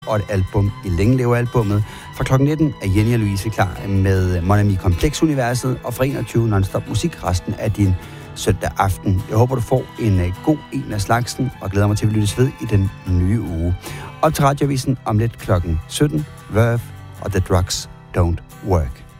og et album i Længe Leve albummet. Fra kl. 19 er Jenny og Louise klar med Mon Ami Kompleks-universet, og fra 21 non-stop musik resten af din søndag aften. Jeg håber, du får en god en af slagsen, og glæder mig til, at vi lyttes ved i den nye uge. Op til Radioavisen om lidt kl. 17, Verve og The Drugs Don't Work.